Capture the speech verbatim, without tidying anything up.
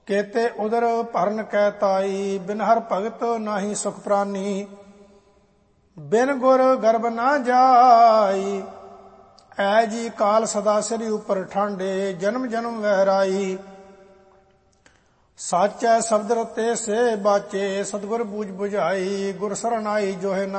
केते उदर भरन कै ताई, बिन हर भगत नाही सुख प्रानी। बिन गुर गर्भ ना जाई, ऐ जी काल सदा सिर उपर ठांडे, जन्म जन्म वहराई। साचै शब्द रते से बाचे, सतगुर बूझ बुझाई, गुर शरण आई जो है